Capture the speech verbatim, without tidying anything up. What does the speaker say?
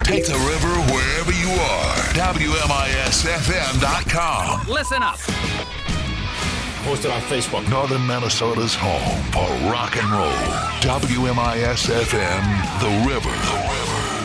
Take the river wherever you are. W M I S F M dot com. Listen up. Posted on Facebook. Northern Minnesota's home for rock and roll. W M I S F M, The River. The River.